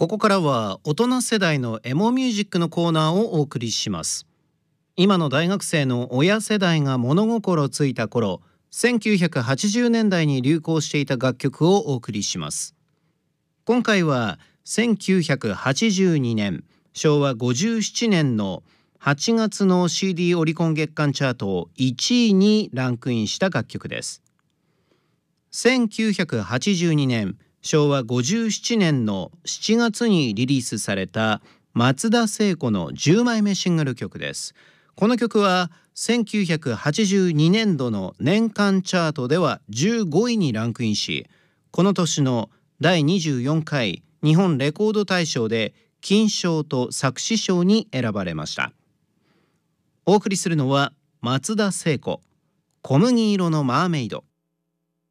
ここからは大人世代のエモミュージックのコーナーをお送りします。今の大学生の親世代が物心ついた頃、1980年代に流行していた楽曲をお送りします。今回は1982年、昭和57年の8月の CD オリコン月間チャート1位にランクインした楽曲です。1982年、昭和57年の7月にリリースされた松田聖子の10枚目シングル曲です。この曲は1982年度の年間チャートでは15位にランクインし、この年の第24回日本レコード大賞で金賞と作詞賞に選ばれました。お送りするのは松田聖子、小麦色のマーメイド。